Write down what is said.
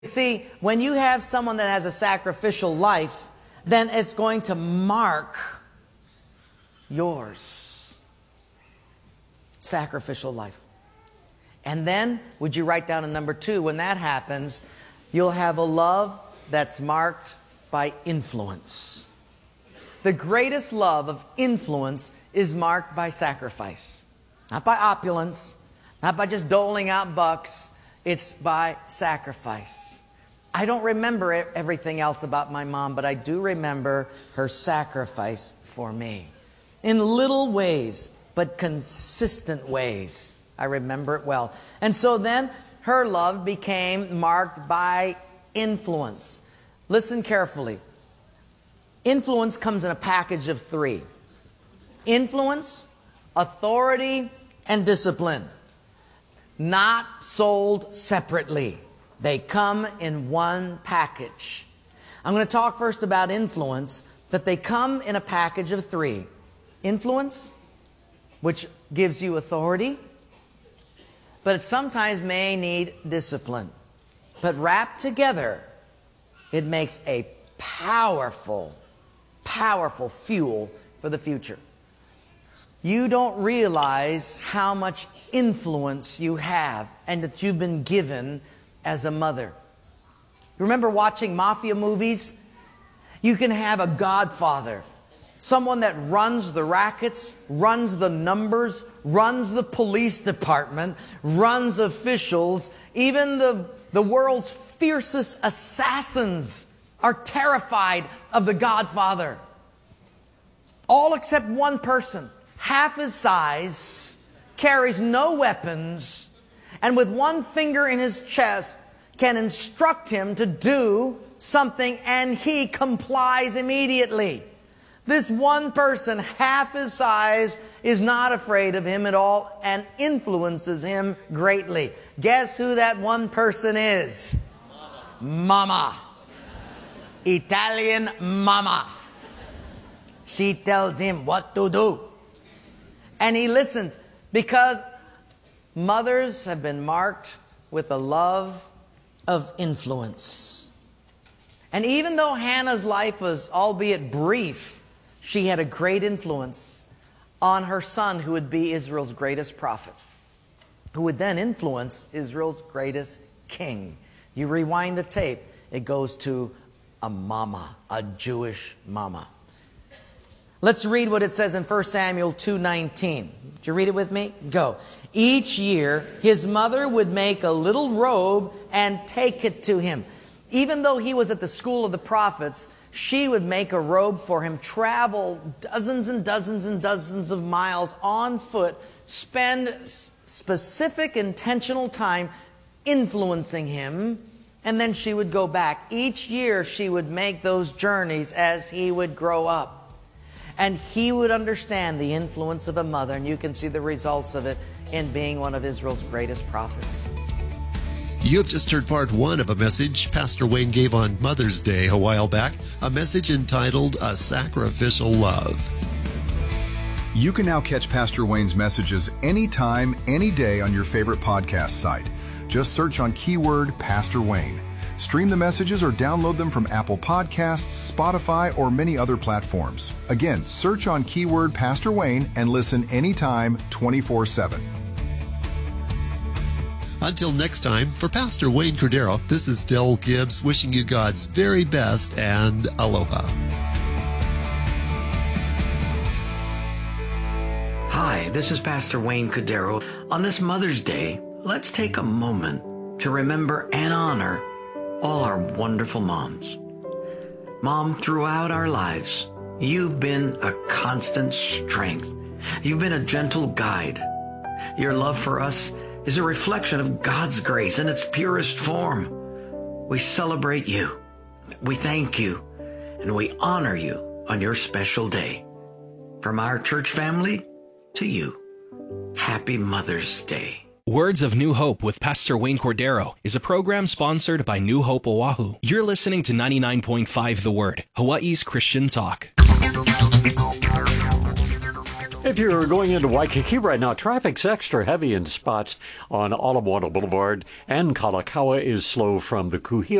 See, when you have someone that has a sacrificial life, then it's going to mark yours. Sacrificial life. And then, would you write down a number 2? When that happens, you'll have a love that's marked by influence. The greatest love of influence is marked by sacrifice. Not by opulence, not by just doling out bucks. It's by sacrifice. I don't remember everything else about my mom, but I do remember her sacrifice for me. In little ways, but consistent ways. I remember it well. And so then her love became marked by influence. Listen carefully. Influence comes in a package of 3. Influence, authority, and discipline. Not sold separately. They come in one package. I'm going to talk first about influence, but they come in a package of 3. Influence, which gives you authority, but it sometimes may need discipline. But wrapped together, it makes a powerful, powerful fuel for the future. You don't realize how much influence you have and that you've been given as a mother. You remember watching mafia movies? You can have a godfather, someone that runs the rackets, runs the numbers, runs the police department, runs officials. Even the world's fiercest assassins are terrified of the godfather. All except one person. Half his size, carries no weapons, and with one finger in his chest can instruct him to do something, and he complies immediately. This one person, half his size, is not afraid of him at all and influences him greatly. Guess who that one person is? Mama. Italian mama. She tells him what to do. And he listens, because mothers have been marked with a love of influence. And even though Hannah's life was, albeit brief, she had a great influence on her son, who would be Israel's greatest prophet, who would then influence Israel's greatest king. You rewind the tape, it goes to a mama, a Jewish mama. Let's read what it says in 1 Samuel 2:19. Did you read it with me? Go. Each year, his mother would make a little robe and take it to him. Even though he was at the school of the prophets, she would make a robe for him, travel dozens and dozens and dozens of miles on foot, spend specific intentional time influencing him, and then she would go back. Each year, she would make those journeys as he would grow up. And he would understand the influence of a mother, and you can see the results of it in being one of Israel's greatest prophets. You have just heard part 1 of a message Pastor Wayne gave on Mother's Day a while back, a message entitled A Sacrificial Love. You can now catch Pastor Wayne's messages anytime, any day on your favorite podcast site. Just search on keyword Pastor Wayne. Stream the messages or download them from Apple Podcasts, Spotify, or many other platforms. Again, search on keyword Pastor Wayne and listen anytime, 24/7. Until next time, for Pastor Wayne Cordero, this is Del Gibbs wishing you God's very best and aloha. Hi, this is Pastor Wayne Cordero. On this Mother's Day, let's take a moment to remember and honor all our wonderful moms. Mom, throughout our lives, you've been a constant strength. You've been a gentle guide. Your love for us is a reflection of God's grace in its purest form. We celebrate you, we thank you, and we honor you on your special day. From our church family to you, happy Mother's Day. Words of New Hope with Pastor Wayne Cordero is a program sponsored by New Hope Oahu. You're listening to 99.5 The Word, Hawaii's Christian talk. If you're going into Waikiki right now, traffic's extra heavy in spots on Ala Moana Boulevard, and Kalakaua is slow from the Kuhio